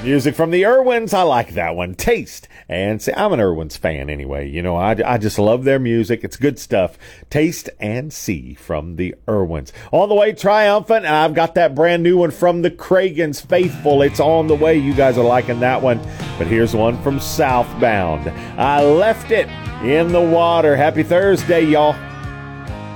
Music from the Irwins. I like that one. Taste and See. I'm an Irwins fan anyway. You know, I just love their music. It's good stuff. Taste and See from the Irwins. All the way triumphant. And I've got that brand new one from the Cragans, Faithful. It's on the way. You guys are liking that one. But here's one from Southbound. I Left It in the Water. Happy Thursday, y'all.